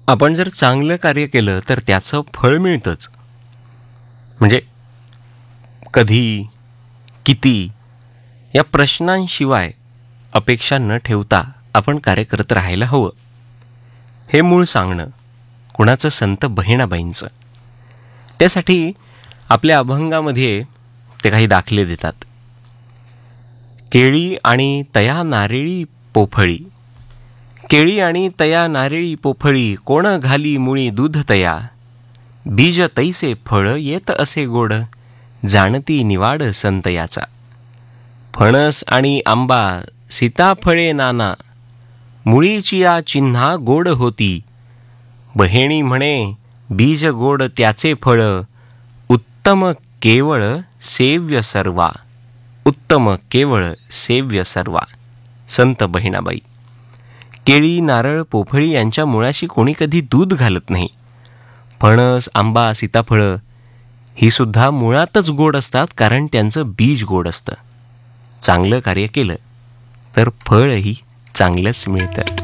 आपण जर चांगलं कार्य केलं तर त्याचं फळ मिळतंच. म्हणजे कधी, किती या प्रश्नांशिवाय अपेक्षा न ठेवता आपण कार्य करत राहायला हवं. हे मूळ सांगणं कुणाचं संत बहिणाबाईंचं. त्यासाठी आपल्या अभंगामध्ये ते काही दाखले देतात. केळी आणि तया नारळी पोफळी, केळी आणि तया नारळी पोफळी, कोण घाली मुळी दूध तया, बीज तैसे फळ येत असे गोड, जाणती निवाड संत याचा. फणस आणि आंबा सीताफळे नाना, मुळीची या चिन्हा गोड होती, बहेणी म्हणे बीज गोड त्याचे फळ, उत्तम केवळ सेव्य सर्वा, उत्तम केवळ सेव्य सर्वा. संत बहिणाबाई. केळी, नारळ, पोफळी यांच्या मुळाशी कोणी कधी दूध घालत नाही. फणस, आंबा, सीताफळं ही सुद्धा मुळातच गोड असतात, कारण त्यांचं बीज गोड असतं. चांगलं कार्य केलं तर फळही चांगलंच मिळतं.